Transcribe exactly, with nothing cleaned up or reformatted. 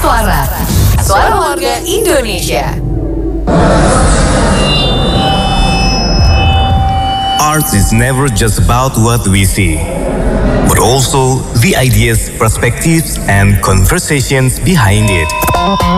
Suara. Suara warga Indonesia. Art is never just about what we see, but also the ideas, perspectives, and conversations behind it.